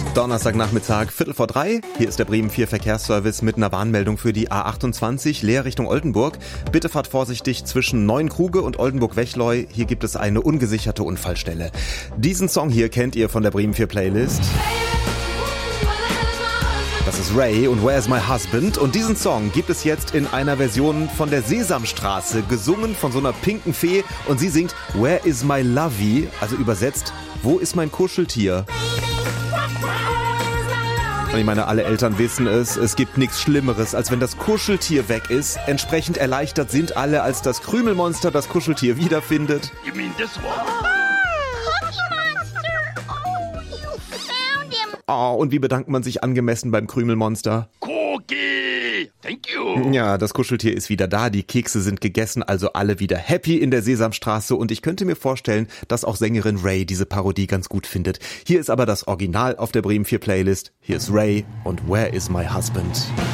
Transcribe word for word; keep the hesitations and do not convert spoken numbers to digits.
Donnerstagnachmittag, Viertel vor drei. Hier ist der Bremen vier Verkehrsservice mit einer Warnmeldung für die A achtundzwanzig, Leer Richtung Oldenburg. Bitte fahrt vorsichtig zwischen Neuenkruge und Oldenburg-Wechleu. Hier gibt es eine ungesicherte Unfallstelle. Diesen Song hier kennt ihr von der Bremen vier Playlist. Das ist Ray und Where's My Husband? Und diesen Song gibt es jetzt in einer Version von der Sesamstraße, gesungen von so einer pinken Fee. Und sie singt Where is my lovey? Also übersetzt, wo ist mein Kuscheltier? Und ich meine, alle Eltern wissen es, es gibt nichts Schlimmeres, als wenn das Kuscheltier weg ist. Entsprechend erleichtert sind alle, als das Krümelmonster das Kuscheltier wiederfindet. You mean this one? Oh, und wie bedankt man sich angemessen beim Krümelmonster? Cookie! Thank you! Ja, das Kuscheltier ist wieder da, die Kekse sind gegessen, also alle wieder happy in der Sesamstraße. Und ich könnte mir vorstellen, dass auch Sängerin Ray diese Parodie ganz gut findet. Hier ist aber das Original auf der Bremen vier Playlist. Hier ist Ray und Where is my husband?